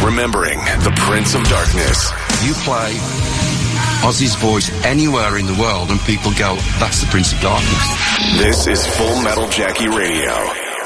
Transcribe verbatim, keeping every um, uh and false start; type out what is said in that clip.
remembering the Prince of Darkness. You play Ozzy's voice anywhere in the world and people go, that's the Prince of Darkness. This is Full Metal Jackie Radio.